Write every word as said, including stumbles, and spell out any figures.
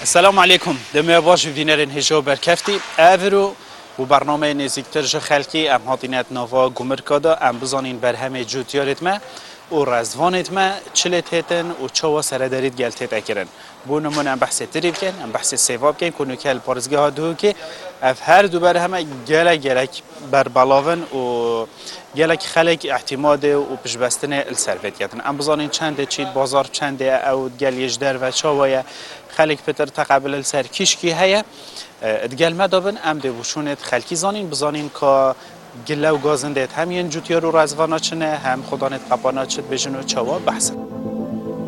السلام عليكم دمي باش فينرين هجو بركفتي افرو و برنامه نزیکتر جه خلقی ام هاتینت نوا گمرکادا ام بزانین بر همه جوتیارت ما و رزوانت ما چلت هتن و چوا سردارید گلتت اکرن بونمون ام بحث تریب کن ام بحث سیواب کن کنو که الپارزگاه ها دو که اف هر دو بر همه گلک گلک بر بلاون و گلک خلق اعتماد و پشبستن السروت کردن ام بزانین چنده چید بازار چنده او گل یجدر و چاوای خلق پتر تقبل السر کیشکی هیا ادگل مدابن ام ده وشونت خلکی زانین بزانین که گله و گازندهت هم ین جوتیار و رزوانا چنه هم خدانت قبانا چد بجن و چوا بحثن